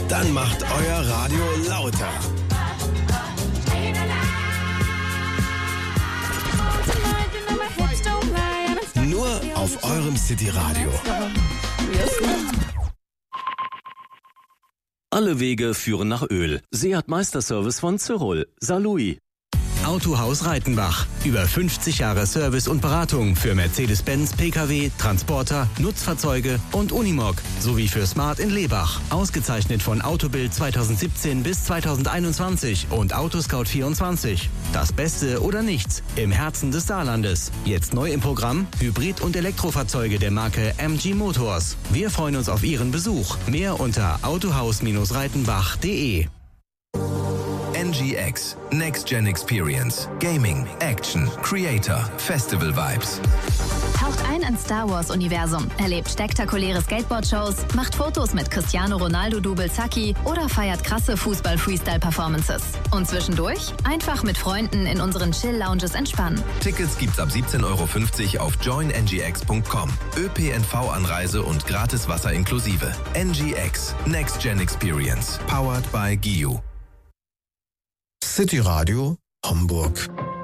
Dann macht euer Radio lauter. Nur auf eurem City-Radio. Alle Wege führen nach Öl. Seat Meisterservice von Cyrol. Salui. Autohaus Reitenbach. Über 50 Jahre Service und Beratung für Mercedes-Benz, Pkw, Transporter, Nutzfahrzeuge und Unimog sowie für Smart in Lebach. Ausgezeichnet von Autobild 2017 bis 2021 und Autoscout24. Das Beste oder nichts im Herzen des Saarlandes. Jetzt neu im Programm Hybrid- und Elektrofahrzeuge der Marke MG Motors. Wir freuen uns auf Ihren Besuch. Mehr unter autohaus-reitenbach.de. NGX, Next Gen Experience, Gaming, Action, Creator, Festival Vibes. Taucht ein ins Star Wars Universum, erlebt spektakuläre Skateboard-Shows, macht Fotos mit Cristiano Ronaldo-Double Zacki oder feiert krasse Fußball-Freestyle-Performances. Und zwischendurch einfach mit Freunden in unseren Chill-Lounges entspannen. Tickets gibt's ab 17,50 € auf joinngx.com. ÖPNV-Anreise und gratis Wasser inklusive. NGX, Next Gen Experience, powered by GIU. City Radio Hamburg.